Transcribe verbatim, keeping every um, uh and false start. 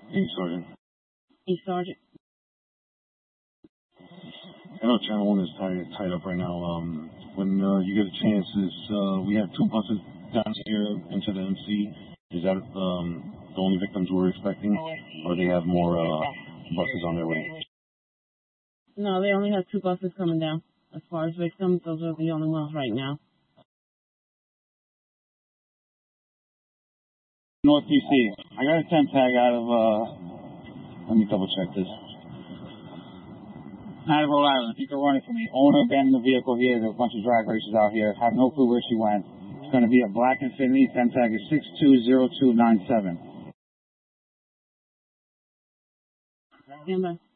Hey, Sergeant. Hey, Sergeant. I know Channel One is tied, tied up right now. Um, when uh, you get a chance, is, uh, we have two buses down here into the M C. Is that um, the only victims we're expecting, or they have more uh, buses on their way? No, they only have two buses coming down. As far as victims, those are the only ones right now. North D C. I got a ten tag out of, uh, let me double check this. Out of Rhode Island. If you can run it for me. Owner abandoned the vehicle here. There's a bunch of drag races out here. Have no clue where she went. It's going to be a black Infiniti. ten tag is six two zero two nine seven. Stand by.